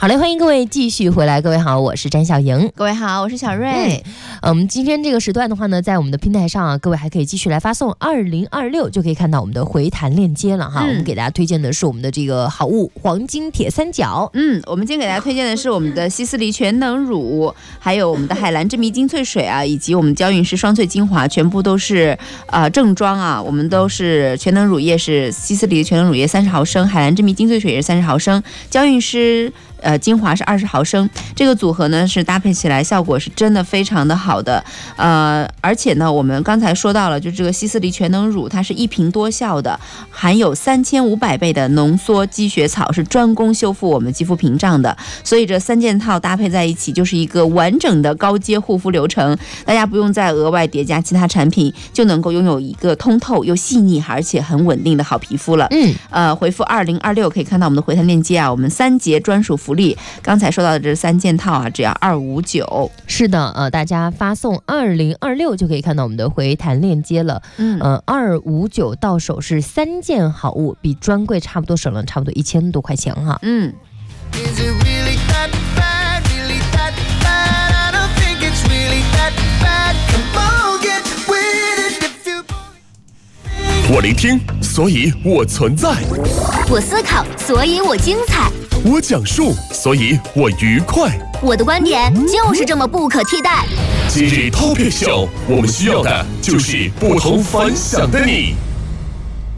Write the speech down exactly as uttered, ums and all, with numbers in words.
好嘞，欢迎各位继续回来。各位好，我是詹小莹。 各位好，我是小瑞。 嗯，呃、我们今天这个时段的话呢，在我们的平台上啊，各位还可以继续来发送二零二六，就可以看到我们的回弹链接了哈。嗯、我们给大家推荐的是我们的这个好物黄金铁三角。 嗯，我们今天给大家推荐的是我们的西斯黎全能乳，还有我们的海蓝之谜精粹水啊，以及我们娇韵诗双萃精华，全部都是呃正装啊。我们都是全能乳液是西斯黎的全能乳液三十毫升，海蓝之谜精粹水也是三十毫升，娇韵诗呃，精华是二十毫升，这个组合呢是搭配起来效果是真的非常的好的，呃，而且呢，我们刚才说到了，就这个西斯黎全能乳，它是一瓶多效的，含有三千五百倍的浓缩积雪草，是专攻修复我们肌肤屏障的，所以这三件套搭配在一起，就是一个完整的高阶护肤流程，大家不用再额外叠加其他产品，就能够拥有一个通透又细腻而且很稳定的好皮肤了。嗯，呃，回复二零二六可以看到我们的回弹链接啊，我们三节专属福利，刚才说到的这三件套啊，只要二五九。 是的，呃，大家发送二零二六就可以看到我们的回弹链接了。嗯，呃，二五九到手是三件好物，比专柜差不多省了差不多一千多块钱哈。 嗯。 我聆听，所以我存在； 我思考，所以我精彩； 我讲述，所以我愉快。 我的观点就是这么不可替代。 今日 Topic Show， 我们需要的就是不同凡响的你。